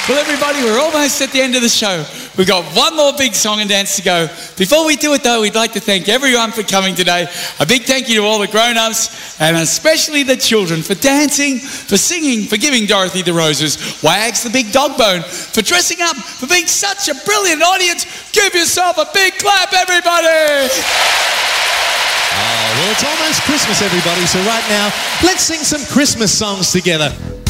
Well, everybody, we're almost at the end of the show. We've got one more big song and dance to go. Before we do it, though, we'd like to thank everyone for coming today. A big thank you to all the grown-ups and especially the children for dancing, for singing, for giving Dorothy the roses, Wags the big dog bone, for dressing up, for being such a brilliant audience. Give yourself a big clap, everybody! Oh, well, it's almost Christmas, everybody, so right now, let's sing some Christmas songs together.